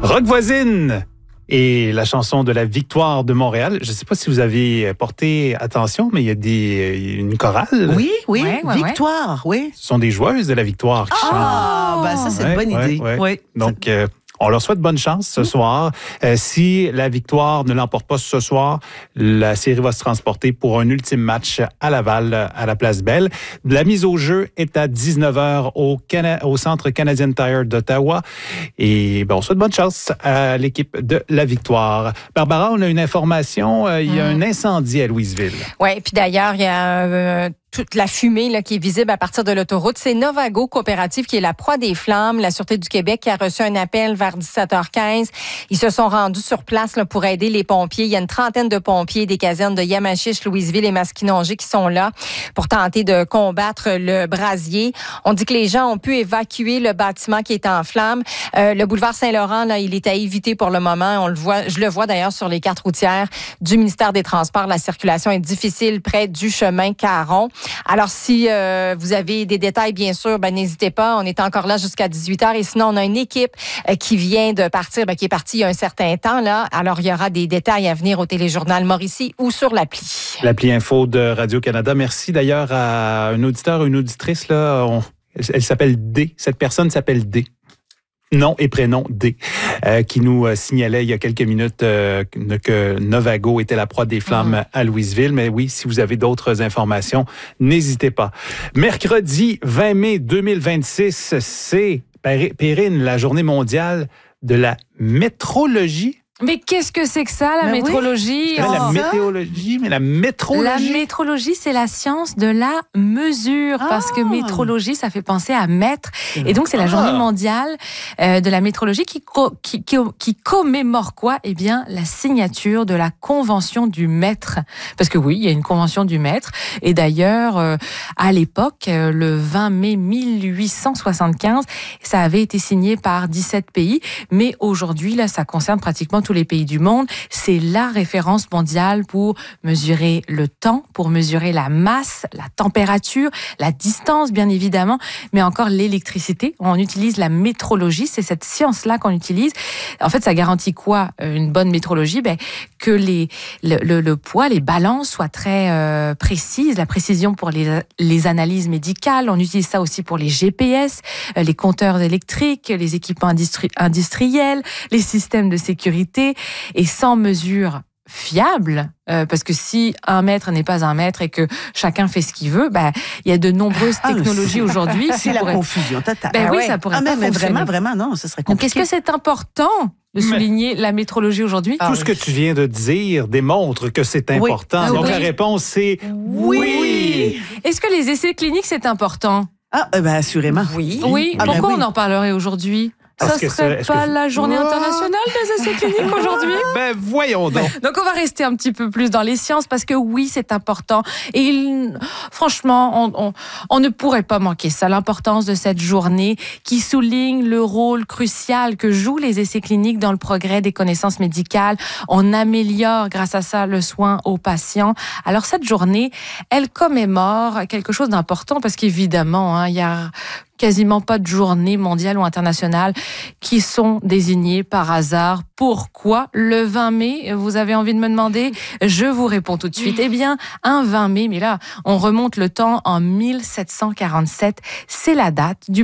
Rock voisine et la chanson de la victoire de Montréal. Je ne sais pas si vous avez porté attention, mais il y a une chorale. Oui, victoire, oui. Ce sont des joueuses de la victoire qui chantent. Ah, ben ça, c'est une bonne idée. Oui. Donc, on leur souhaite bonne chance ce soir. Si la victoire ne l'emporte pas ce soir, la série va se transporter pour un ultime match à Laval, à la Place Belle. La mise au jeu est à 19h au Centre Canadian Tire d'Ottawa. Et on souhaite bonne chance à l'équipe de la victoire. Barbara, on a une information. Il y a un incendie à Louisville. Oui, puis d'ailleurs, il y a toute la fumée là, qui est visible à partir de l'autoroute. C'est Novago Coopérative qui est la proie des flammes. La Sûreté du Québec qui a reçu un appel vers 17h15. Ils se sont rendus sur place là, pour aider les pompiers. Il y a une trentaine de pompiers des casernes de Yamachiche, Louisville et Masquinongé qui sont là pour tenter de combattre le brasier. On dit que les gens ont pu évacuer le bâtiment qui est en flammes. Le boulevard Saint-Laurent, là, il est à éviter pour le moment. On le voit, je le vois d'ailleurs sur les cartes routières du ministère des Transports. La circulation est difficile près du chemin Caron. Alors, si vous avez des détails, bien sûr, n'hésitez pas. On est encore là jusqu'à 18h. Et sinon, on a une équipe qui vient de partir, qui est partie il y a un certain temps. Là. Alors, il y aura des détails à venir au téléjournal Mauricie ou sur l'appli. L'appli Info de Radio-Canada. Merci d'ailleurs à un auditeur, une auditrice. Là, elle s'appelle D. Cette personne s'appelle D. Nom et prénom D, qui nous signalait il y a quelques minutes que Novago était la proie des flammes à Louisville. Mais oui, si vous avez d'autres informations, n'hésitez pas. Mercredi 20 mai 2026, c'est, Perrine, la journée mondiale de la métrologie. Mais qu'est-ce que c'est que ça, la métrologie? La météorologie, mais la métrologie. La métrologie, c'est la science de la mesure. Parce que métrologie, ça fait penser à mètre. Et donc, c'est la journée mondiale de la métrologie qui commémore quoi? Eh bien, la signature de la convention du mètre. Parce que oui, il y a une convention du mètre. Et d'ailleurs, à l'époque, le 20 mai 1875, ça avait été signé par 17 pays. Mais aujourd'hui, là, ça concerne pratiquement tous les pays du monde. C'est la référence mondiale pour mesurer le temps, pour mesurer la masse, la température, la distance, bien évidemment, mais encore l'électricité. On utilise la métrologie, c'est cette science-là qu'on utilise. En fait, ça garantit quoi, une bonne métrologie? Que le poids, les balances soient très précises, la précision pour les analyses médicales. On utilise ça aussi pour les GPS, les compteurs électriques, les équipements industriels, les systèmes de sécurité. Et sans mesure fiable, parce que si un mètre n'est pas un mètre et que chacun fait ce qu'il veut, il y a de nombreuses technologies aujourd'hui. C'est la confusion totale. Oui, ça pourrait pas fonctionner. Vraiment, non, ce serait compliqué. Donc, est-ce que c'est important de souligner la métrologie aujourd'hui? Tout ce que tu viens de dire démontre que c'est important. Donc, la réponse, c'est oui. Est-ce que les essais cliniques, c'est important? Assurément. Oui. Pourquoi on en parlerait aujourd'hui? Ça serait pas la journée internationale des essais cliniques aujourd'hui? Voyons donc. Donc, on va rester un petit peu plus dans les sciences parce que oui, c'est important. Et franchement, on ne pourrait pas manquer ça, l'importance de cette journée qui souligne le rôle crucial que jouent les essais cliniques dans le progrès des connaissances médicales. On améliore, grâce à ça, le soin aux patients. Alors, cette journée, elle commémore quelque chose d'important parce qu'évidemment, il y a quasiment pas de journée mondiale ou internationale qui sont désignées par hasard. Pourquoi le 20 mai? Vous avez envie de me demander? Je vous réponds tout de suite. Eh bien, un 20 mai, mais là, on remonte le temps en 1747. C'est la date du